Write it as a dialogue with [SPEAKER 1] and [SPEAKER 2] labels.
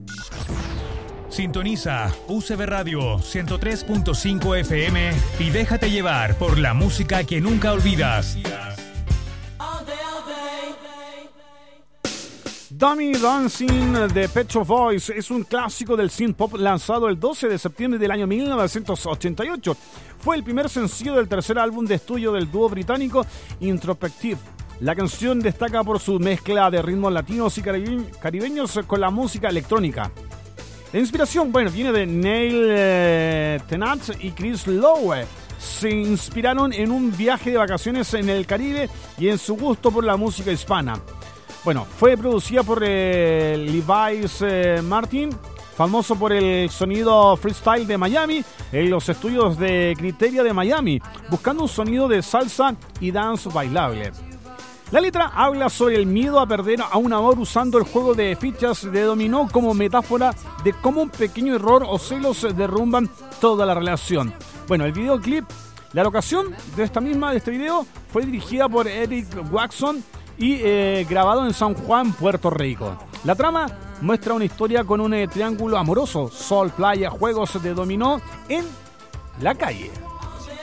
[SPEAKER 1] Sintoniza UCB Radio 103.5 FM y déjate llevar por la música que nunca olvidas.
[SPEAKER 2] Dummy Dancing de Pet Shop Boys es un clásico del synth pop lanzado el 12 de septiembre del año 1988. Fue el primer sencillo del tercer álbum de estudio del dúo británico Introspective. La canción destaca por su mezcla de ritmos latinos y caribeños con la música electrónica. La inspiración, viene de Neil Tennant y Chris Lowe. Se inspiraron en un viaje de vacaciones en el Caribe y en su gusto por la música hispana. Fue producida por Levi's Martin, famoso por el sonido freestyle de Miami, en los estudios de Criteria de Miami, buscando un sonido de salsa y dance bailable. La letra habla sobre el miedo a perder a un amor usando el juego de fichas de dominó como metáfora de cómo un pequeño error o celos derrumban toda la relación. El videoclip, la locación de este video fue dirigida por Eric Watson y grabado en San Juan, Puerto Rico. La trama muestra una historia con un triángulo amoroso: sol, playa, juegos de dominó en la calle.